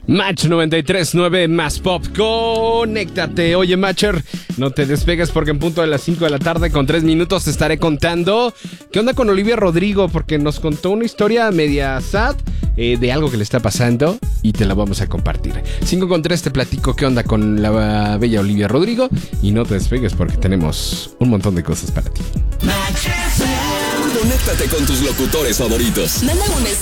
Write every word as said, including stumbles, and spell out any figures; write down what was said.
Match noventa y tres punto nueve más pop, conéctate. Oye, Matcher, no te despegues porque en punto de las cinco de la tarde con tres minutos te estaré contando qué onda con Olivia Rodrigo, porque nos contó una historia media sad eh, de algo que le está pasando y te la vamos a compartir. cinco con tres te platico qué onda con la bella Olivia Rodrigo y no te despegues porque tenemos un montón de cosas para ti. Conéctate con tus locutores favoritos. Manda un